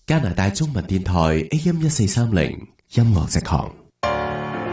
加拿大中文電台 AM 1430音樂直航。